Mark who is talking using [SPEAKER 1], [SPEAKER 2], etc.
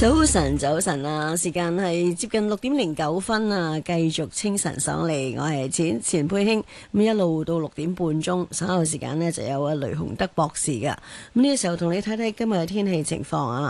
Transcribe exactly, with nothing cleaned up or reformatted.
[SPEAKER 1] 早晨，早晨啊！時間係接近六點零九分啊，繼續清晨上嚟，我係錢錢佩卿，咁一路到六點半鐘，稍後時間呢就有阿雷洪德博士噶。咁呢個時候同你睇睇今日嘅天氣情況啊。